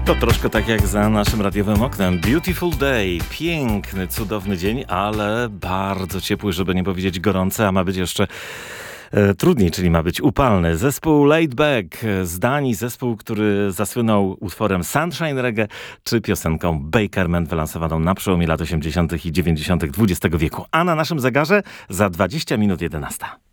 To troszkę tak jak za naszym radiowym oknem. Beautiful day. Piękny, cudowny dzień, ale bardzo ciepły, żeby nie powiedzieć gorący, a ma być jeszcze trudniej, czyli ma być upalny. Zespół Laid Back z Danii, zespół, który zasłynął utworem Sunshine Reggae czy piosenką Bakerman wylansowaną na przełomie lat 80. i 90. XX wieku. A na naszym zegarze za 20 minut 11.